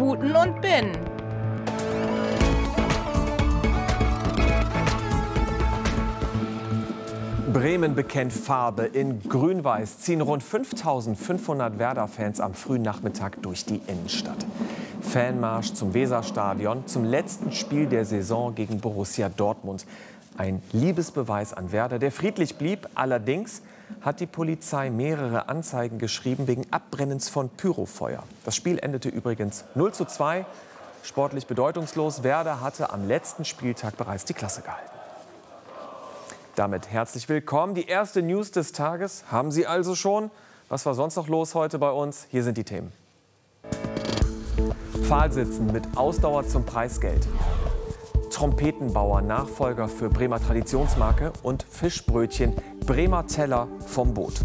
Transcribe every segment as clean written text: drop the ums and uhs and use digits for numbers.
Buten und Binnen. Bremen bekennt Farbe. In Grün-Weiß ziehen rund 5.500 Werder-Fans am frühen Nachmittag durch die Innenstadt. Fanmarsch zum Weserstadion, zum letzten Spiel der Saison gegen Borussia Dortmund. Ein Liebesbeweis an Werder, der friedlich blieb. Allerdings hat die Polizei mehrere Anzeigen geschrieben wegen Abbrennens von Pyrofeuer. Das Spiel endete übrigens 0:2. Sportlich bedeutungslos. Werder hatte am letzten Spieltag bereits die Klasse gehalten. Damit herzlich willkommen. Die erste News des Tages haben Sie also schon. Was war sonst noch los heute bei uns? Hier sind die Themen. Pfahlsitzen mit Ausdauer zum Preisgeld. Trompetenbauer, Nachfolger für Bremer Traditionsmarke und Fischbrötchen, Bremer Teller vom Boot.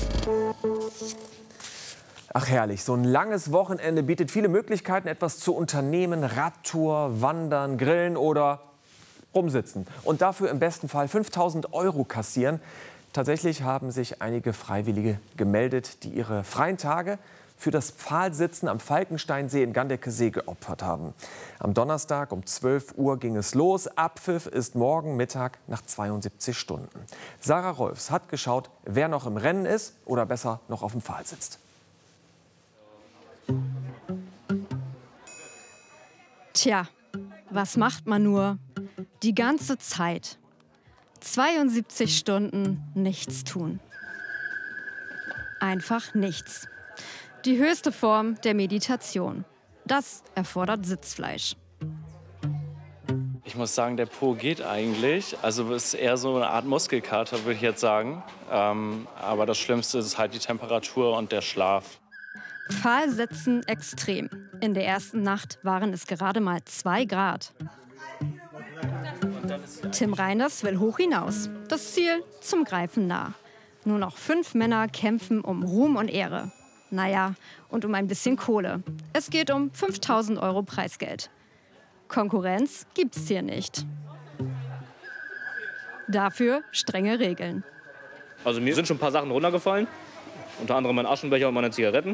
Ach herrlich, so ein langes Wochenende bietet viele Möglichkeiten, etwas zu unternehmen. Radtour, Wandern, Grillen oder rumsitzen. Und dafür im besten Fall 5.000 € kassieren. Tatsächlich haben sich einige Freiwillige gemeldet, die ihre freien Tage für das Pfahlsitzen am Falkensteinsee in Gandeckesee geopfert haben. Am Donnerstag um 12 Uhr ging es los. Abpfiff ist morgen Mittag nach 72 Stunden. Sarah Rolfs hat geschaut, wer noch im Rennen ist oder besser noch auf dem Pfahl sitzt. Tja, was macht man nur? Die ganze Zeit. 72 Stunden nichts tun. Einfach nichts. Die höchste Form der Meditation. Das erfordert Sitzfleisch. Ich muss sagen, der Po geht eigentlich. Also es ist eher so eine Art Muskelkater, würde ich jetzt sagen. Aber das Schlimmste ist halt die Temperatur und der Schlaf. Pfahlsitzen extrem. In der ersten Nacht waren es gerade mal 2 Grad. Tim Reiners will hoch hinaus. Das Ziel zum Greifen nah. Nur noch 5 Männer kämpfen um Ruhm und Ehre. Naja, und um ein bisschen Kohle. Es geht um 5.000 € Preisgeld. Konkurrenz gibt's hier nicht. Dafür strenge Regeln. Also mir sind schon ein paar Sachen runtergefallen. Unter anderem mein Aschenbecher und meine Zigaretten.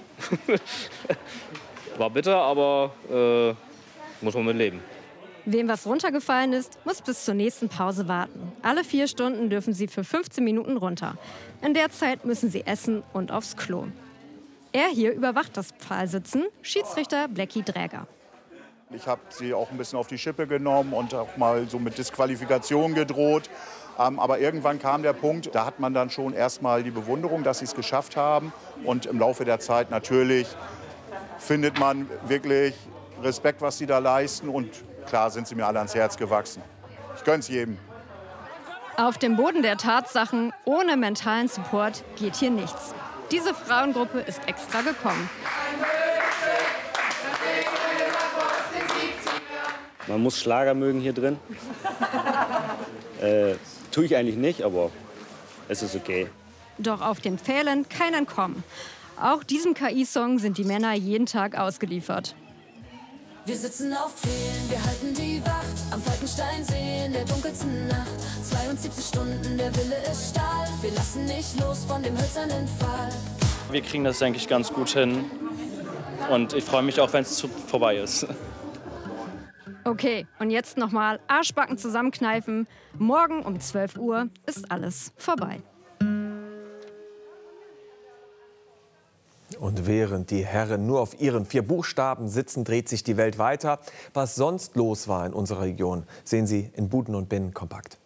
War bitter, aber muss man mit leben. Wem was runtergefallen ist, muss bis zur nächsten Pause warten. Alle 4 Stunden dürfen sie für 15 Minuten runter. In der Zeit müssen sie essen und aufs Klo. Er hier überwacht das Pfahlsitzen, Schiedsrichter Blackie Dräger. Ich habe sie auch ein bisschen auf die Schippe genommen und auch mal so mit Disqualifikation gedroht. Aber irgendwann kam der Punkt, da hat man dann schon erstmal die Bewunderung, dass sie es geschafft haben. Und im Laufe der Zeit natürlich findet man wirklich Respekt, was sie da leisten. Und klar sind sie mir alle ans Herz gewachsen. Ich gönn's jedem. Auf dem Boden der Tatsachen, ohne mentalen Support, geht hier nichts. Diese Frauengruppe ist extra gekommen. Man muss Schlager mögen hier drin. Tue ich eigentlich nicht, aber es ist okay. Doch auf den Pfählen kein Entkommen. Auch diesem KI-Song sind die Männer jeden Tag ausgeliefert. Wir sitzen auf Pfählen, wir halten die Wacht am Falkensteinsee in der dunkelsten Nacht. 72 Stunden, der Wille ist Stahl. Wir lassen nicht los von dem hölzernen Pfahl. Wir kriegen das, denke ich, ganz gut hin. Und ich freue mich auch, wenn es vorbei ist. Okay, und jetzt nochmal Arschbacken zusammenkneifen. Morgen um 12 Uhr ist alles vorbei. Und während die Herren nur auf ihren 4 Buchstaben sitzen, dreht sich die Welt weiter. Was sonst los war in unserer Region, sehen Sie in Buten und Binnen kompakt.